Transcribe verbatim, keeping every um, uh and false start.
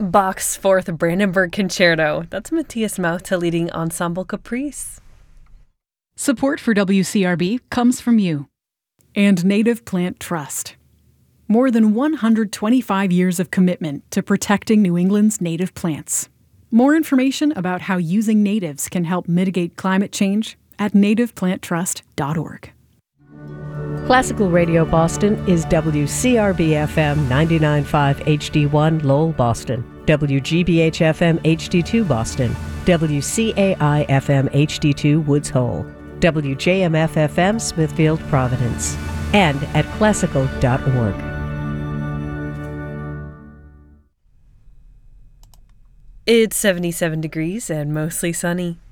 Bach's Fourth Brandenburg Concerto. That's Matthias Mauta leading Ensemble Caprice. Support for W C R B comes from you and Native Plant Trust. More than one hundred twenty-five years of commitment to protecting New England's native plants. More information about how using natives can help mitigate climate change at native plant trust dot org. Classical Radio Boston is W C R B F M ninety-nine point five H D one Lowell, Boston, W G B H F M H D two Boston, W C A I F M H D two Woods Hole, W J M F F M Smithfield, Providence, and at classical dot org. It's seventy-seven degrees and mostly sunny.